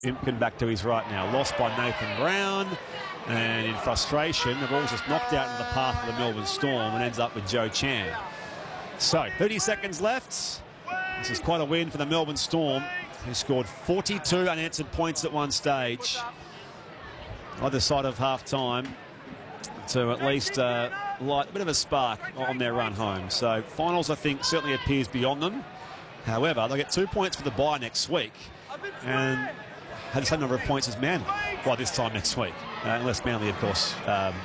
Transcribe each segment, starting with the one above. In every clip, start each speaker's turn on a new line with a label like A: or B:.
A: Impkin back to his right now. Lost by Nathan Brown. And in frustration, the ball's just knocked out into the path of the Melbourne Storm and ends up with Joe Chan. So, 30 seconds left. This is quite a win for the Melbourne Storm, who scored 42 unanswered points at one stage. Either side of half-time to at least light a bit of a spark on their run home. So, finals, I think, certainly appears beyond them. However, they'll get 2 points for the bye next week. And had the same number of points as Manly by this time next week. Unless Manly, of course,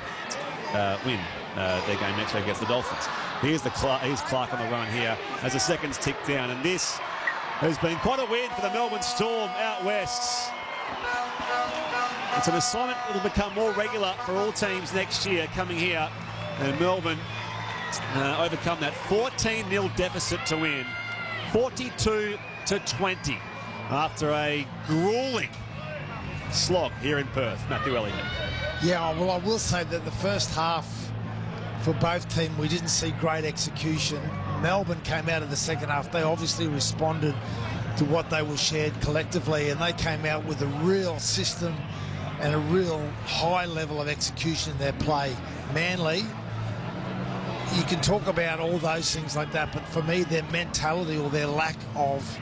A: win their game next week against the Dolphins. Here's Clark on the run here as the seconds tick down. And this has been quite a win for the Melbourne Storm out west. It's an assignment that will become more regular for all teams next year coming here. And Melbourne overcome that 14-0 deficit to win. 42-20 after a grueling slog here in Perth. Matthew Elliott.
B: Yeah, well, I will say that the first half for both teams, we didn't see great execution. Melbourne came out of the second half. They obviously responded to what they were shared collectively, and they came out with a real system and a real high level of execution in their play. Manly, you can talk about all those things like that, but for me, their mentality or their lack of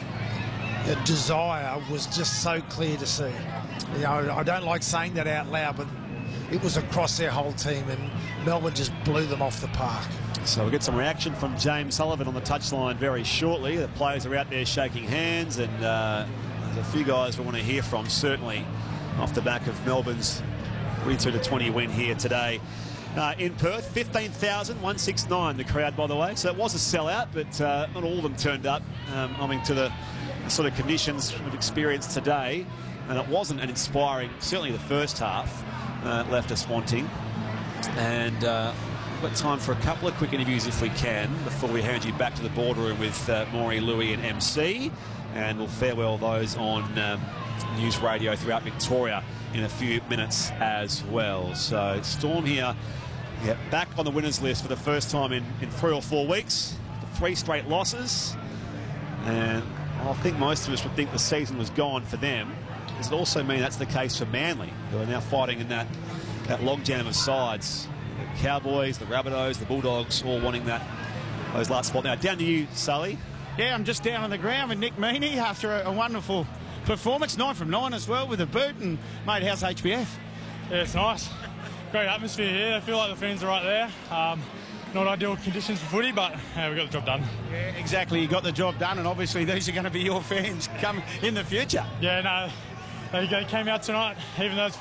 B: desire was just so clear to see. You know, I don't like saying that out loud, but it was across their whole team, and Melbourne just blew them off the park.
A: So we'll get some reaction from James Sullivan on the touchline very shortly. The players are out there shaking hands, and there's a few guys we want to hear from, certainly off the back of Melbourne's 42-20 win here today. In Perth, 15,169 the crowd, by the way. So it was a sellout, but not all of them turned up, owing to the sort of conditions we've experienced today. And it wasn't an inspiring, certainly the first half, left us wanting. And we've got time for a couple of quick interviews if we can before we hand you back to the boardroom with Maury, Louis and MC. And we'll farewell those on news radio throughout Victoria in a few minutes as well. So Storm here, back on the winners list for the first time in 3 or 4 weeks. 3 straight losses. And I think most of us would think the season was gone for them. Does it also mean that's the case for Manly, who are now fighting in that logjam of sides? The Cowboys, the Rabbitohs, the Bulldogs, all wanting those last spot. Now, down to you, Sully.
C: Yeah, I'm just down on the ground with Nick Meaney after a wonderful performance. 9 from 9 as well with a boot. And, mate, how's HBF?
D: Yeah, it's nice. Great atmosphere here. I feel like the fans are right there. Not ideal conditions for footy, but we got the job done.
C: Yeah, exactly. You got the job done, and obviously these are going to be your fans come in the future.
D: Yeah, no, they came out tonight, even though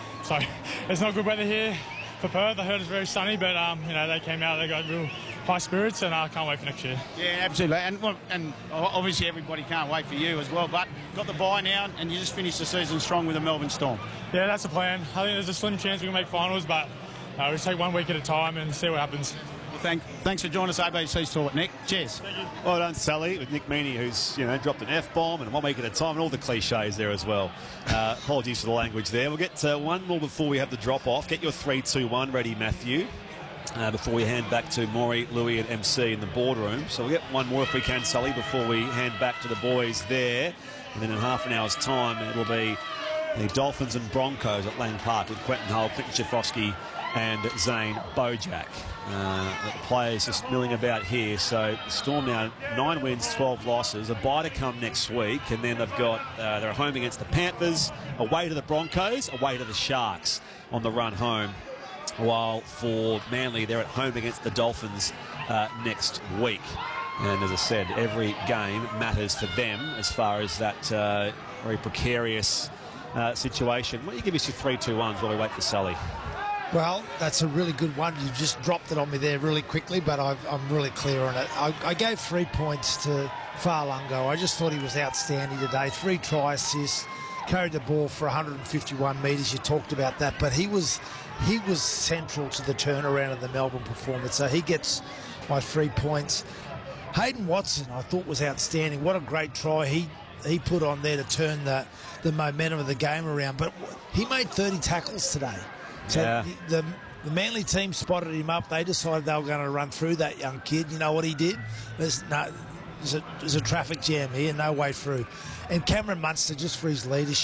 D: it's not good weather here for Perth. I heard it's very sunny, but you know, they came out, they got real high spirits, and I can't wait for next year.
C: Yeah, absolutely. And obviously everybody can't wait for you as well, but got the bye now, and you just finished the season strong with the Melbourne Storm.
D: Yeah, that's the plan. I think there's a slim chance we can make finals, but we just take 1 week at a time and see what happens.
C: Thanks for joining us, ABC's Talk, Nick. Cheers.
D: Thank you.
A: Well done, Sally, with Nick Meaney, who's dropped an F-bomb and 1 week at a time, and all the cliches there as well. Apologies for the language there. We'll get one more before we have the drop-off. Get your 3-2-1 ready, Matthew, before we hand back to Maury, Louis and MC in the boardroom. So we'll get one more if we can, Sully, before we hand back to the boys there. And then in half an hour's time, it'll be the Dolphins and Broncos at Lang Park with Quentin Hull, Clinton Schifrosky and Zane Bojack. The players just milling about here. So the Storm now 9 wins, 12 losses. A bye to come next week, and then they've got they're home against the Panthers, away to the Broncos, away to the Sharks on the run home. While for Manly, they're at home against the Dolphins next week. And as I said, every game matters for them as far as that very precarious situation. Why don't you give us your 3-2-1s while we wait for Sully?
B: Well, that's a really good one. You just dropped it on me there really quickly, but I'm really clear on it. I gave 3 points to Farlungo. I just thought he was outstanding today. 3 try assists, carried the ball for 151 metres. You talked about that, but he was central to the turnaround of the Melbourne performance. So he gets my 3 points. Hayden Watson, I thought, was outstanding. What a great try he put on there to turn the momentum of the game around. But he made 30 tackles today. So
A: yeah.
B: The Manly team spotted him up. They decided they were going to run through that young kid. You know what he did? There's a traffic jam here, no way through. And Cameron Munster, just for his leadership.